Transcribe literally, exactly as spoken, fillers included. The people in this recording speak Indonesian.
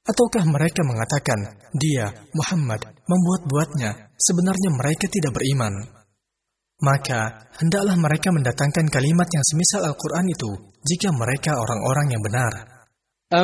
Ataukah mereka mengatakan, dia, Muhammad, membuat-buatnya, sebenarnya mereka tidak beriman? Maka, hendaklah mereka mendatangkan kalimat yang semisal Al-Quran itu, jika mereka orang-orang yang benar.